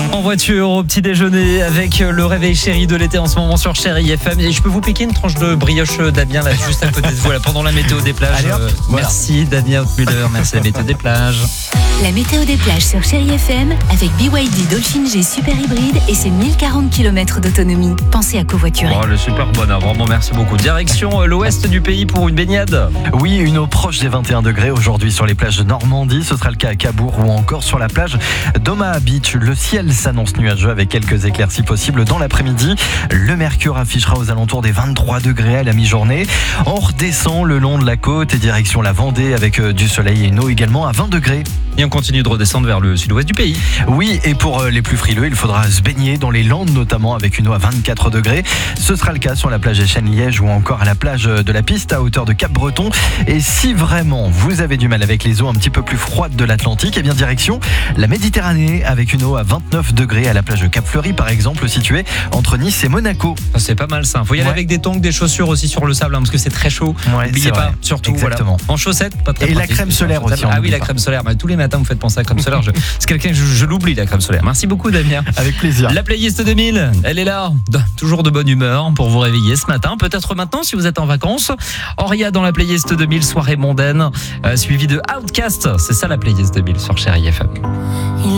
En voiture, au petit déjeuner, avec le réveil chéri de l'été en ce moment sur Chéri FM. Et je peux vous piquer une tranche de brioche Damien là, juste à côté de vous, là, pendant la météo des plages. Allez, hop, voilà. Merci Damien Müller, merci la météo des plages. La météo des plages sur Chéri FM avec BYD Dolphin G Super Hybride et ses 1040 km d'autonomie. Pensez à covoiturer. Oh, le super bonheur, vraiment merci beaucoup. Direction l'ouest du pays pour une baignade. Oui, une eau proche des 21 degrés aujourd'hui sur les plages de Normandie. Ce sera le cas à Cabourg ou encore sur la plage d'Omaha Beach. Le ciel s'annonce nuageux avec quelques éclaircies possibles dans l'après-midi. Le mercure affichera aux alentours des 23 degrés à la mi-journée. On redescend le long de la côte et direction la Vendée avec du soleil et une eau également à 20 degrés. Et on continue de redescendre vers le sud-ouest du pays. Oui, et pour les plus frileux, il faudra se baigner dans les Landes, notamment avec une eau à 24 degrés. Ce sera le cas sur la plage des Chênes-Liège ou encore à la plage de la Piste à hauteur de Cap-Breton. Et si vraiment vous avez du mal avec les eaux un petit peu plus froides de l'Atlantique, eh bien direction la Méditerranée avec une eau à 29 degrés à la plage de Cap-Fleury par exemple, située entre Nice et Monaco. C'est pas mal ça. Faut y aller avec des tongs, des chaussures aussi sur le sable parce que c'est très chaud. N'oubliez pas, surtout. Exactement. Voilà. En chaussettes, pas très Et pratique, la crème solaire aussi. Ah oui, la crème solaire. Tous les matins, vous faites penser à la crème solaire. C'est quelqu'un que je l'oublie, la crème solaire. Merci beaucoup, Damien. Avec plaisir. La playlist 2000, elle est là. Toujours de bonne humeur pour vous réveiller ce matin. Peut-être maintenant si vous êtes en vacances. Auria dans la playlist 2000, soirée mondaine, suivi de Outcast. C'est ça la playlist 2000 sur Chéri FM.